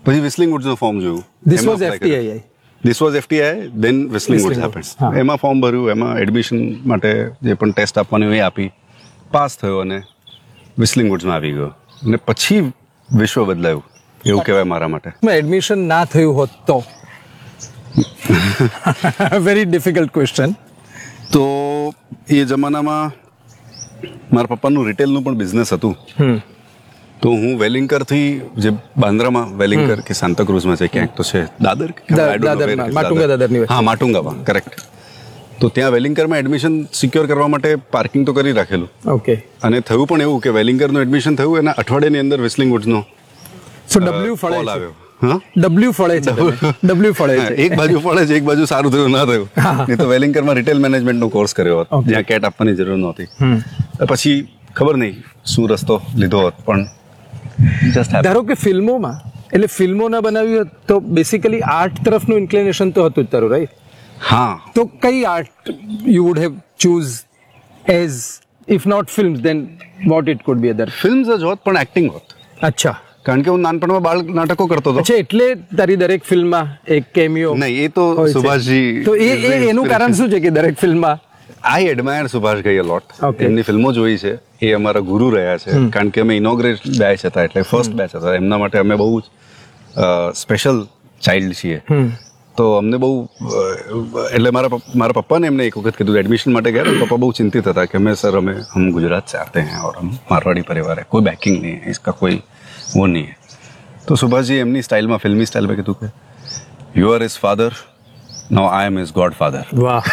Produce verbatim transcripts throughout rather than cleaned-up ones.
પછી વિસ્લિંગ વુડ્સનું ફોર્મ જોયું. This was એફટીઆઈ. This was એફટીઆઈ, then વિસ્લિંગ woods happened. એમાં ફોર્મ ભર્યું, એમાં એડમિશન માટે જે પણ ટેસ્ટ આપવાની હોય એ આપી, પાસ થયો અને વિસ્લિંગ વુડ્સમાં આવી ગયો. અને પછી વિશ્વ બદલાયું એવું કહેવાય મારા માટે. એડમિશન ના થયું હોત તો? Very difficult question. તો એ જમાનામાં મારા પપ્પાનું રિટેલનું પણ બિઝનેસ હતું. તો હું વેલિંગરથી, જે બાંદ્રામાં વેલિંગર કે સાંતાક્રુઝમાં છે ક્યાંક તો છે, દાદર હા માટુંગામાં, કરેક્ટ. તો ત્યાં વેલિંગરમાં એડમિશન સિક્યોર કરવા માટે પાર્કિંગ તો કરી રાખેલું. ઓકે. અને થયું પણ એવું કે વેલિંગરનું એડમિશન થયું એના અઠવાડિયાની અંદર વિસ્લિંગ વુડ્સનો ડબલ્યુ ફળે આવ્યો. હા, ડબલ્યુ ફળે છે, ડબલ્યુ ફળે છે. એક બાજુ ફળે છે, એક બાજુ સારું થયું ના થયું. નહીં તો વેલિંગરમાં રિટેલ મેનેજમેન્ટનો કોર્સ કર્યો હતો, જ્યાં કેટ આપવાની જરૂર નહોતી. પછી ખબર નહીં શું રસ્તો લીધો હોત, પણ ધારો કે ફિલ્મોમાં, એટલે ફિલ્મો ના બનાવી હોત તો બેસિકલી આર્ટ તરફનું ઇન્ક્લિનેશન તો હતું જ તારું, રાઈટ? હા. તો કઈ art you would have choose as, if not films then what it could B other? Films જ હોત, પણ એક્ટિંગ હોત. અચ્છા. કારણ કે હું નાનપણમાં બાળ નાટકો કરતો હતો. અચ્છા, એટલે તારી દરેક ફિલ્મમાં એક કેમિયો? નહીં, એ તો સુભાષજી. તો એ એનું કારણ શું છે કે દરેક ફિલ્મમાં? આઈ એડમાયર સુભાષ ઘઈ અ લોટ. એમની ફિલ્મો જોઈ છે, એ અમારા ગુરુ રહ્યા છે. કારણ કે અમે ઇનોગ્રેટ બેચ હતા, એટલે ફર્સ્ટ બેચ હતા. એમના માટે અમે બહુ જ સ્પેશિયલ ચાઇલ્ડ છીએ. તો અમને બહુ, એટલે મારા મારા પપ્પાને એમને એક વખત કીધું એડમિશન માટે ગયા. પપ્પા બહુ ચિંતિત હતા કે અમે સર અમે હમ ગુજરાત से आते हैं और हम मारवाड़ी परिवार है, कोई बैकिंग नहीं है, इसका कोई वो नहीं है. तो सुभाषजी એમની સ્ટાઇલમાં, ફિલ્મી સ્ટાઇલમાં કીધું કે you are his father, now I am his godfather. Wow.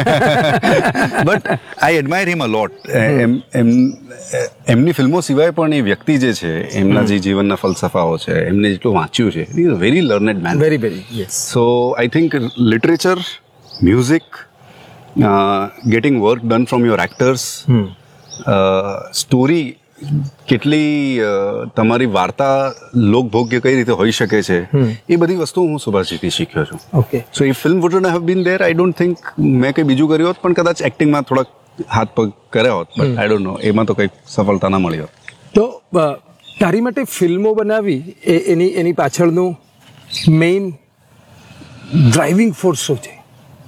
But I admire him a lot. એમ એમ એમની ફિલ્મો સિવાય પણ એ વ્યક્તિ જે છે, એમના જે જીવનના ફલસફાઓ છે, એમને જેટલું વાંચ્યું છે, he is a very learned man. Very very yes. So I think literature, music, uh, getting work done from your actors, hmm. uh, story, કેટલી તમારી વાર્તા લોકભોગ્ય કઈ રીતે હોઈ શકે છે, એ બધી વસ્તુ હું સુભાષજીથી શીખ્યો છું. Okay. So A film would have been there, I don't think મેં કંઈ બીજું કર્યું હોત, પણ કદાચ એક્ટિંગમાં થોડાક હાથ પગ કર્યા હોત, બટ આઈ ડોન્ટ નો, એમાં તો કંઈક સફળતા ના મળી હોત. તો તારી માટે ફિલ્મો બનાવી એ એની એની પાછળનું મેઇન ડ્રાઇવિંગ ફોર્સ શું છે?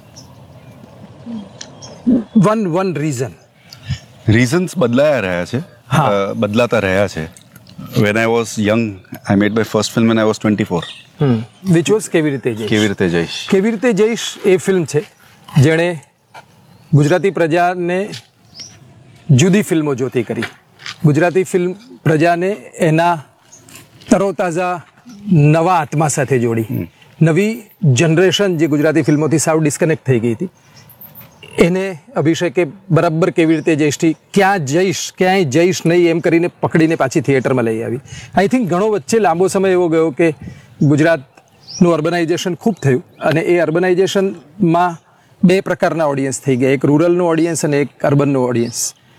One one reason. રીઝન્સ બદલાયા રહ્યા છે, બદલાતા રહ્યા છે. When I was young, I made my first film when I was twenty four. Which was કેવી રીતે જઈશ. કેવી રીતે જઈશ કેવી રીતે જઈશ એ ફિલ્મ છે જેણે ગુજરાતી પ્રજાને જુદી ફિલ્મો જોતી કરી. ગુજરાતી ફિલ્મ પ્રજાને એના તરોતાજા નવા આત્મા સાથે જોડી. નવી જનરેશન જે ગુજરાતી ફિલ્મોથી સાવ ડિસ્કનેક્ટ થઈ ગઈ હતી, એને અભિષેકે બરાબર કેવી રીતે જઈશથી ક્યાં જઈશ, ક્યાંય જઈશ નહીં એમ કરીને પકડીને પાછી થિયેટરમાં લઈ આવી. આઈ થિંક ઘણો વચ્ચે લાંબો સમય એવો ગયો કે ગુજરાતનું અર્બનાઇઝેશન ખૂબ થયું, અને એ અર્બનાઇઝેશનમાં બે પ્રકારના ઓડિયન્સ થઈ ગયા, એક રૂરલનું ઓડિયન્સ અને એક અર્બનનું ઓડિયન્સ.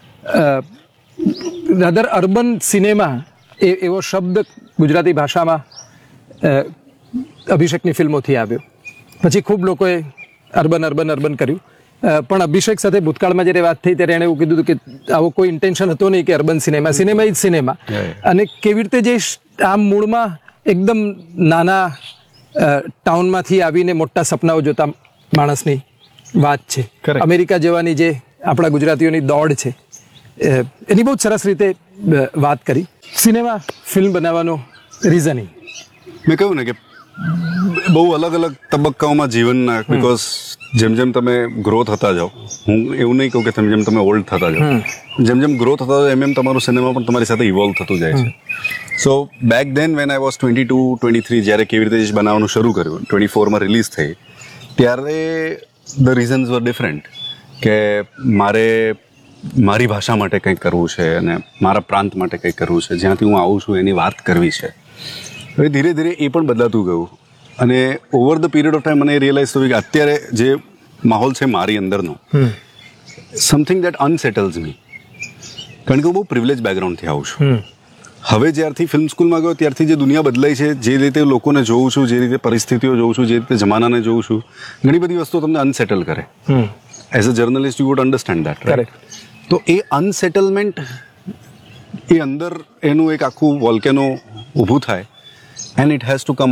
રાધર અર્બન સિનેમા એ એવો શબ્દ ગુજરાતી ભાષામાં અભિષેકની ફિલ્મોથી આવ્યો. પછી ખૂબ લોકોએ અર્બન અર્બન અર્બન કર્યું, પણ અભિષેક સાથે ભૂતકાળમાં જ્યારે વાત થઈ ત્યારે એણે એવું કીધું કે આવો કોઈ ઇન્ટેન્શન હતો નહીં કે urban cinema, cinema is cinema. અને કેવી રીતે જઈશ, આમ મૂળમાં એકદમ નાના ટાઉનમાંથી આવીને મોટા સપનાઓ જોતા માણસની વાત છે. અમેરિકા જવાની જે આપણા ગુજરાતીઓની દોડ છે, એની બહુ સરસ રીતે વાત કરી. સિનેમા ફિલ્મ બનાવવાનો રીઝનિંગ મેં કહ્યું ને કે બહુ અલગ અલગ તબક્કાઓમાં જીવનના, બિકોઝ જેમ જેમ તમે ગ્રો થતા જાઓ, હું એવું નહીં કહું કે તમે જેમ તમે ઓલ્ડ થતા જાઓ, જેમ જેમ ગ્રો થતા જાઓ એમ એમ તમારું સિનેમા પણ તમારી સાથે ઇવોલ્વ થતું જાય છે. સો back than when I was twenty two twenty three જ્યારે કેવી રીતે બનાવવાનું શરૂ કર્યું, ટ્વેન્ટી ફોરમાં રિલીઝ થઈ, ત્યારે ધ રીઝન્સ વર ડિફરન્ટ. કે મારે મારી ભાષા માટે કંઈક કરવું છે અને મારા પ્રાંત માટે કંઈક કરવું છે, જ્યાંથી હું આવું છું એની વાત કરવી છે. હવે ધીરે ધીરે એ પણ બદલાતું ગયું, અને over the period of time મને રિયલાઇઝ થયું કે અત્યારે જે માહોલ છે મારી અંદરનો, સમથિંગ દેટ અનસેટલ્સ મી. કારણ કે હું બહુ પ્રિવિલેજ બેકગ્રાઉન્ડથી આવું છું. હવે જ્યારથી ફિલ્મ સ્કૂલમાં ગયો ત્યારથી જે દુનિયા બદલાઈ છે, જે રીતે લોકોને જોઉં છું, જે રીતે પરિસ્થિતિઓ જોઉં છું, જે રીતે જમાનાને જોઉં છું, ઘણી બધી વસ્તુઓ તમને અનસેટલ કરે. As a journalist you would understand that, right? તો એ અનસેટલમેન્ટ, એ અંદર એનું એક આખું વોલ્કેનો ઊભું થાય, and it has to come